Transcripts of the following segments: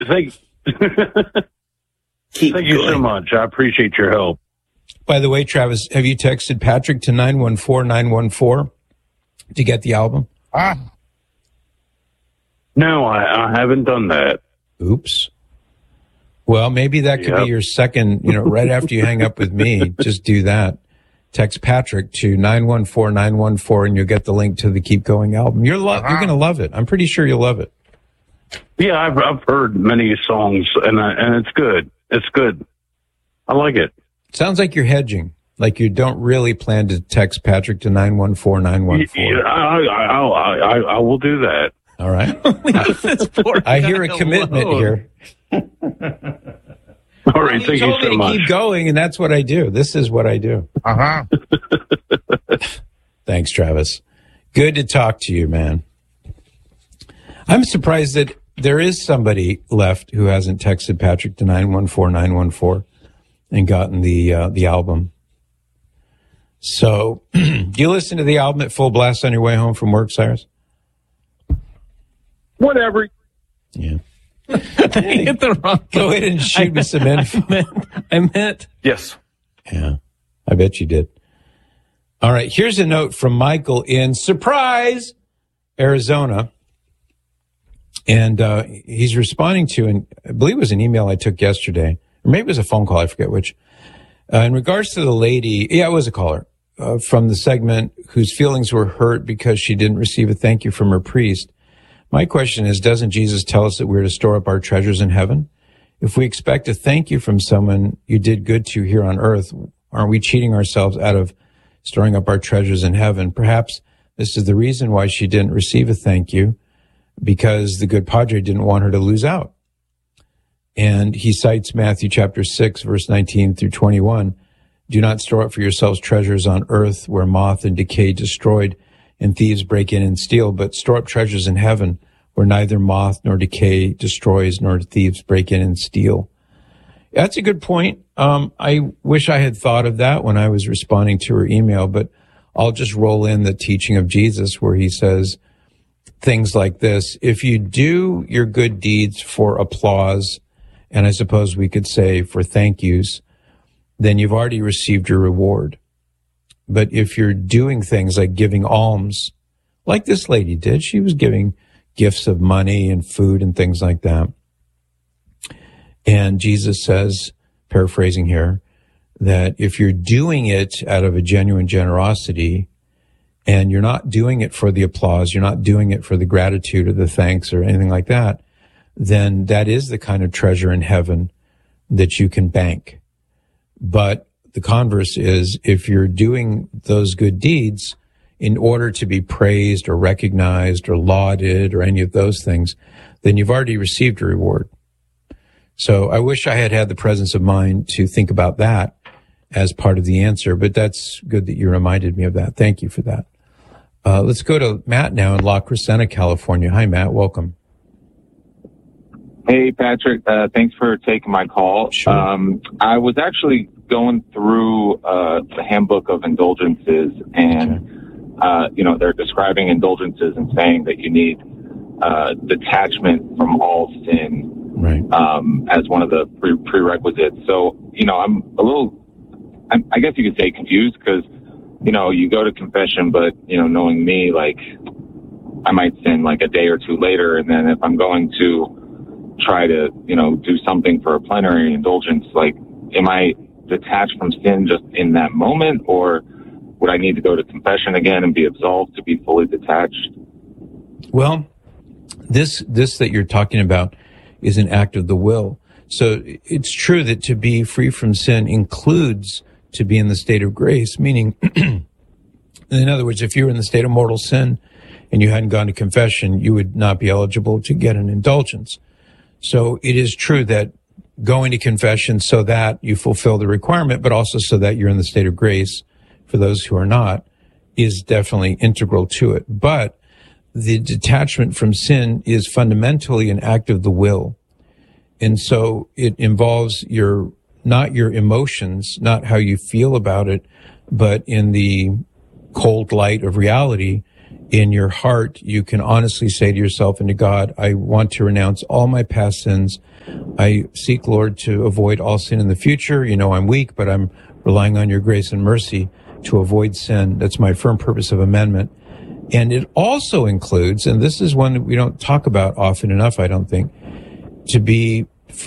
Thank you so much. I appreciate your help. By the way, Travis, have you texted Patrick to 914-914 to get the album? No, I haven't done that. Oops. Well, maybe that could be your second, right after you hang up with me, just do that. Text Patrick to 914-914 and you'll get the link to the Keep Going album. You're going to love it. I'm pretty sure you'll love it. Yeah, I've heard many songs and it's good. It's good. I like it. Sounds like you're hedging. Like you don't really plan to text Patrick to 914-914. Yeah, I will do that. All right. I hear a commitment here. All right, thank you so much. Keep going, and that's what I do. This is what I do. Thanks, Travis. Good to talk to you, man. I'm surprised that there is somebody left who hasn't texted Patrick to 914-914 and gotten the album. So, do you listen to the album at full blast on your way home from work, Cyrus? Whatever. Yeah. I hit the wrong. Go ahead and shoot me some info. I meant. Yes. Yeah, I bet you did. All right, here's a note from Michael in Surprise, Arizona. And he's responding to, and I believe it was an email I took yesterday, or maybe it was a phone call, I forget which. In regards to the lady, it was a caller from the segment whose feelings were hurt because she didn't receive a thank you from her priest. My question is, doesn't Jesus tell us that we're to store up our treasures in heaven? If we expect a thank you from someone you did good to here on earth, aren't we cheating ourselves out of storing up our treasures in heaven? Perhaps this is the reason why she didn't receive a thank you, because the good padre didn't want her to lose out. And he cites Matthew chapter 6, verse 19 through 21. Do not store up for yourselves treasures on earth where moth and decay destroyed and thieves break in and steal, but store up treasures in heaven where neither moth nor decay destroys nor thieves break in and steal. That's a good point. I wish I had thought of that when I was responding to her email, but I'll just roll in the teaching of Jesus where he says things like this. If you do your good deeds for applause, and I suppose we could say for thank yous, then you've already received your reward. But if you're doing things like giving alms, like this lady did, she was giving gifts of money and food and things like that. And Jesus says, paraphrasing here, that if you're doing it out of a genuine generosity and you're not doing it for the applause, you're not doing it for the gratitude or the thanks or anything like that, then that is the kind of treasure in heaven that you can bank. But the converse is, if you're doing those good deeds in order to be praised or recognized or lauded or any of those things, then you've already received a reward. So I wish I had had the presence of mind to think about that as part of the answer, but that's good that you reminded me of that. Thank you for that. Let's go to Matt now in La Crescenta, California. Hi, Matt. Welcome. Hey, Patrick. Thanks for taking my call. Sure. I was actually going through the handbook of indulgences, and they're describing indulgences and saying that you need detachment from all sin, right, as one of the prerequisites. So, I guess you could say confused because, you go to confession, but, knowing me, like, I might sin like a day or two later, and then if I'm going to try to, do something for a plenary indulgence, like, am I detached from sin just in that moment, or would I need to go to confession again and be absolved to be fully detached? Well, this that you're talking about is an act of the will. So it's true that to be free from sin includes to be in the state of grace, meaning, in other words, if you were in the state of mortal sin and you hadn't gone to confession, you would not be eligible to get an indulgence. So it is true that going to confession so that you fulfill the requirement, but also so that you're in the state of grace for those who are not, is definitely integral to it. But the detachment from sin is fundamentally an act of the will. And so it involves not your emotions, not how you feel about it, but in the cold light of reality, in your heart, you can honestly say to yourself and to God, I want to renounce all my past sins. I seek, Lord, to avoid all sin in the future. You know, I'm weak, but I'm relying on your grace and mercy to avoid sin. That's my firm purpose of amendment. And it also includes, and this is one that we don't talk about often enough, I don't think, to be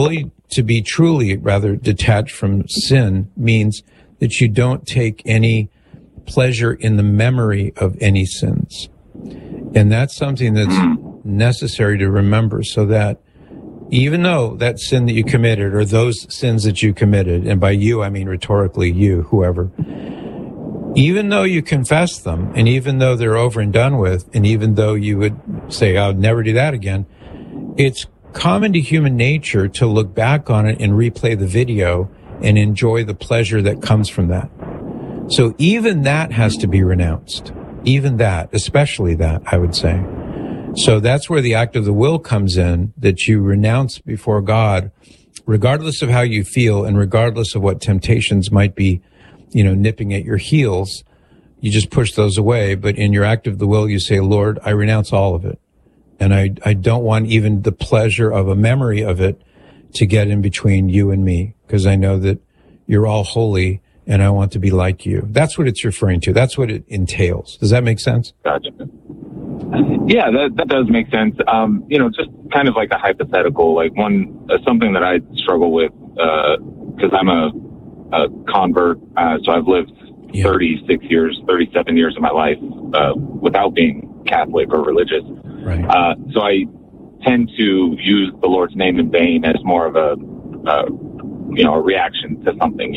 truly detached from sin means that you don't take any pleasure in the memory of any sins. And that's something that's necessary to remember, so that even though that sin that you committed, or those sins that you committed, and by you, I mean rhetorically you, whoever, even though you confess them, and even though they're over and done with, and even though you would say, I'll never do that again, it's common to human nature to look back on it and replay the video and enjoy the pleasure that comes from that. So even that has to be renounced. Even that, especially that, I would say. So that's where the act of the will comes in, that you renounce before God, regardless of how you feel and regardless of what temptations might be, nipping at your heels. You just push those away. But in your act of the will, you say, Lord, I renounce all of it. And I don't want even the pleasure of a memory of it to get in between you and me, because I know that you're all holy and I want to be like you. That's what it's referring to. That's what it entails. Does that make sense? Gotcha. Yeah, that does make sense. Just kind of like a hypothetical, like something that I struggle with, because I'm a convert. So I've lived 37 years of my life, without being Catholic or religious. Right. So I tend to use the Lord's name in vain as more of a reaction to something,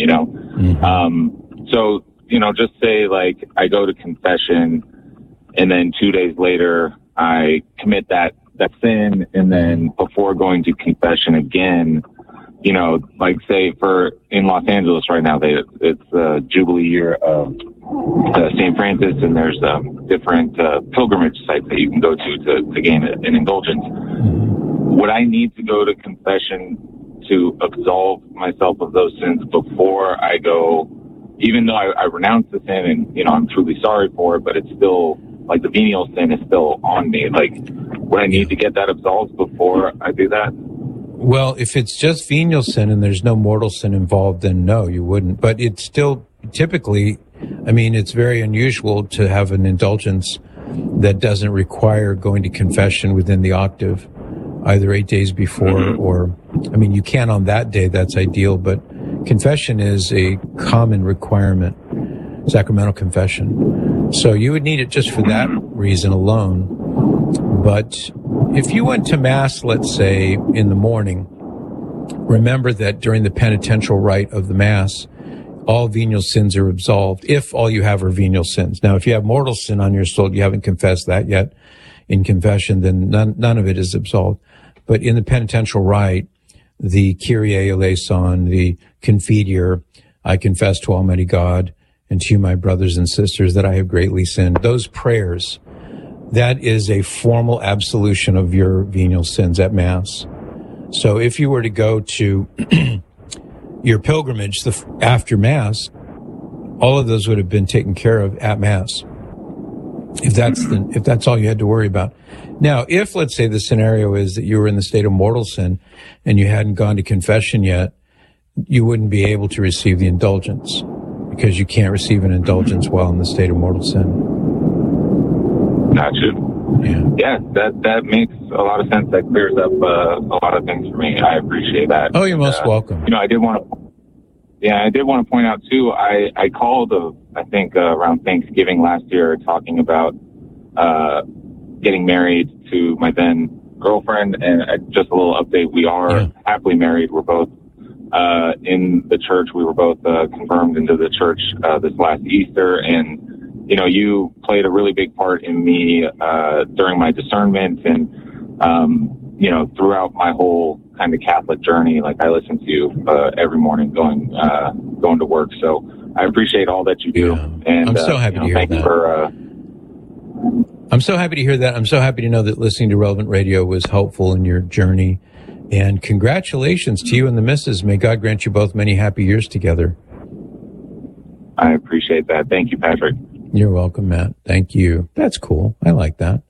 Mm-hmm. So, just say like I go to confession and then 2 days later I commit that sin. And then before going to confession again, like say in Los Angeles right now, it's the Jubilee year of St. Francis, and there's different pilgrimage sites that you can go to gain an indulgence. Would I need to go to confession to absolve myself of those sins before I go, even though I renounce the sin and, I'm truly sorry for it, but it's still, like, the venial sin is still on me. Like, would I need to get that absolved before I do that? Well, if it's just venial sin and there's no mortal sin involved, then no, you wouldn't. But it's still typically, it's very unusual to have an indulgence that doesn't require going to confession within the octave, either 8 days before or, you can on that day, that's ideal, but confession is a common requirement, sacramental confession. So you would need it just for that reason alone. But if you went to Mass, let's say, in the morning, remember that during the penitential rite of the Mass, all venial sins are absolved, if all you have are venial sins. Now, if you have mortal sin on your soul, you haven't confessed that yet in confession, then none of it is absolved. But in the penitential rite, the Kyrie eleison, the Confiteor, I confess to Almighty God and to you, my brothers and sisters, that I have greatly sinned. Those prayers, that is a formal absolution of your venial sins at Mass. So if you were to go to your pilgrimage after Mass, all of those would have been taken care of at Mass, if that's all you had to worry about. Now, if, let's say, the scenario is that you were in the state of mortal sin and you hadn't gone to confession yet, you wouldn't be able to receive the indulgence, because you can't receive an indulgence while in the state of mortal sin. Gotcha. Yeah, that makes a lot of sense. That clears up a lot of things for me. I appreciate that. Oh, you're most welcome. I did want to point out too, I called, I think around Thanksgiving last year, talking about getting married to my then girlfriend, and just a little update. We are happily married. We're both in the church. We were both confirmed into the church this last Easter, and you played a really big part in me during my discernment, and throughout my whole kind of Catholic journey. Like, I listen to you every morning going to work. So I appreciate all that you do. Yeah. And I'm so happy to hear that. I'm so happy to hear that. I'm so happy to know that listening to Relevant Radio was helpful in your journey. And congratulations to you and the missus. May God grant you both many happy years together. I appreciate that. Thank you, Patrick. You're welcome, Matt. Thank you. That's cool. I like that.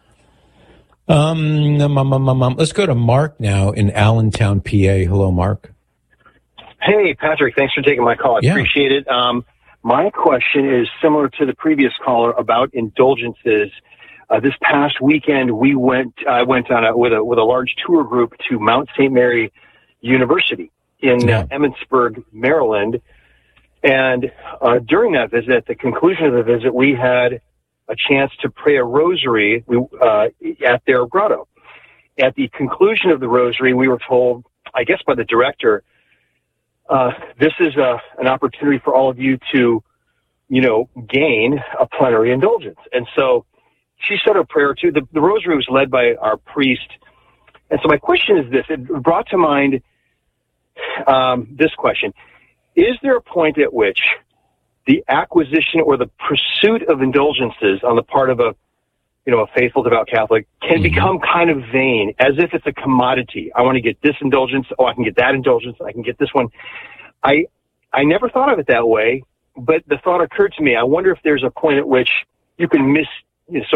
Let's go to Mark now in Allentown, PA. Hello, Mark. Hey, Patrick. Thanks for taking my call. I appreciate it. My question is similar to the previous caller about indulgences. This past weekend, I went on with a large tour group to Mount St. Mary University in Emmitsburg, Maryland. And during that visit, at the conclusion of the visit, we had a chance to pray a rosary at their grotto. At the conclusion of the rosary, we were told, I guess by the director, this is an opportunity for all of you to, gain a plenary indulgence. And so she said a prayer too. The rosary was led by our priest. And so my question is this. It brought to mind this question. Is there a point at which the acquisition or the pursuit of indulgences on the part of a faithful, devout Catholic can become kind of vain, as if it's a commodity? I want to get this indulgence. Oh, I can get that indulgence. I can get this one. I never thought of it that way, but the thought occurred to me. I wonder if there's a point at which you can misuse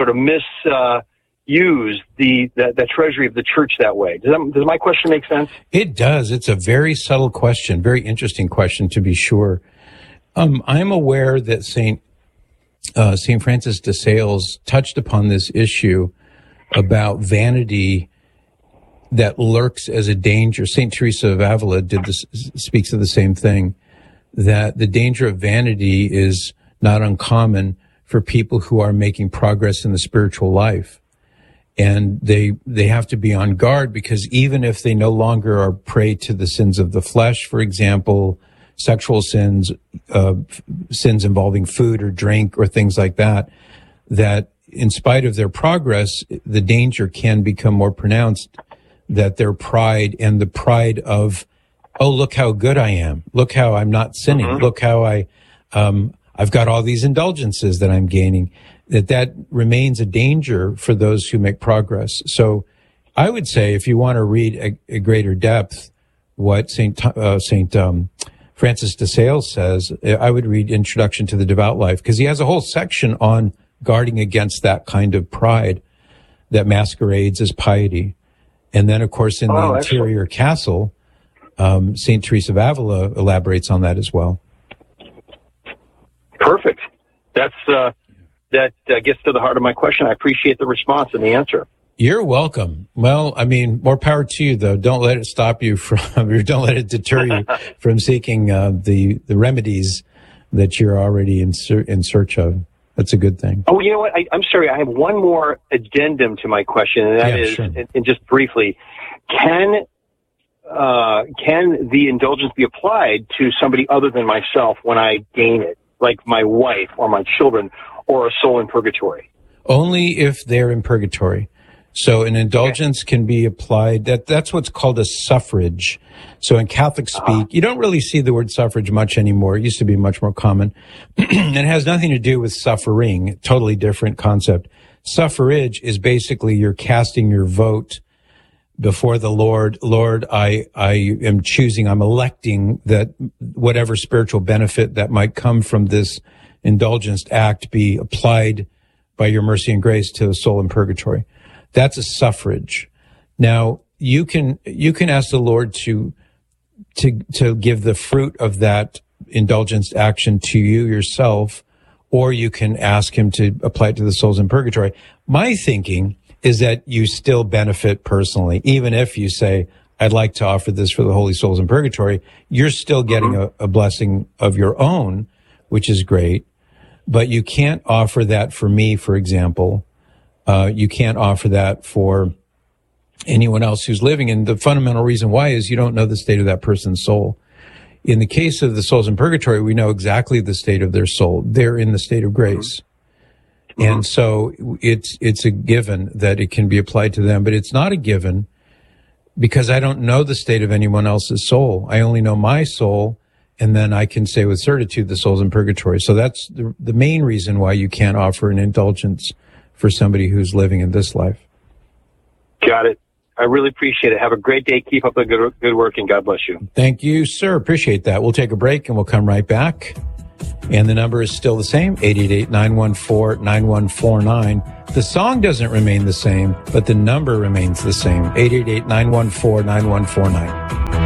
the treasury of the church that way. Does my question make sense? It does. It's a very subtle question, very interesting question to be sure. I'm aware that Saint Francis de Sales touched upon this issue about vanity that lurks as a danger. Saint Teresa of Avila speaks of the same thing, that the danger of vanity is not uncommon for people who are making progress in the spiritual life. And they have to be on guard, because even if they no longer are prey to the sins of the flesh, for example, sexual sins, sins involving food or drink or things like that, that in spite of their progress, the danger can become more pronounced, that their pride and the pride of, oh, look how good I am. Look how I'm not sinning. Mm-hmm. Look how I've got all these indulgences that I'm gaining. That remains a danger for those who make progress. So I would say, if you want to read a greater depth what Saint Francis de Sales says, I would read Introduction to the Devout Life, because he has a whole section on guarding against that kind of pride that masquerades as piety. And then, of course, in the Interior Castle, Saint Teresa of Avila elaborates on that as well. Perfect. That gets to the heart of my question. I appreciate the response and the answer. You're welcome. Well, I mean, more power to you, though. Don't let it stop you or don't let it deter you from seeking the remedies that you're already in search of. That's a good thing. Oh, you know what? I'm sorry. I have one more addendum to my question, and that is, sure. And just briefly, can the indulgence be applied to somebody other than myself when I gain it, like my wife or my children or a soul in purgatory? Only if they're in purgatory. So an indulgence can be applied. That's what's called a suffrage. So in Catholic speak, you don't really see the word suffrage much anymore. It used to be much more common. And it has nothing to do with suffering, totally different concept. Suffrage is basically you're casting your vote before the Lord. Lord, I am choosing, I'm electing that whatever spiritual benefit that might come from this indulgence act be applied by your mercy and grace to a soul in purgatory. That's a suffrage. Now, you can ask the Lord to give the fruit of that indulgence action to you yourself, or you can ask him to apply it to the souls in purgatory. My thinking is that you still benefit personally. Even if you say, I'd like to offer this for the holy souls in purgatory, you're still getting a blessing of your own, which is great. But you can't offer that for me, for example. You can't offer that for anyone else who's living. And the fundamental reason why is you don't know the state of that person's soul. In the case of the souls in purgatory, we know exactly the state of their soul. They're in the state of grace. And so it's a given that it can be applied to them, but it's not a given because I don't know the state of anyone else's soul. I only know my soul, and then I can say with certitude the soul's in purgatory. So that's the main reason why you can't offer an indulgence for somebody who's living in this life. Got it. I really appreciate it. Have a great day. Keep up the good work, and God bless you. Thank you, sir. Appreciate that. We'll take a break, and we'll come right back. And the number is still the same, 888-914-9149. The song doesn't remain the same, but the number remains the same, 888-914-9149.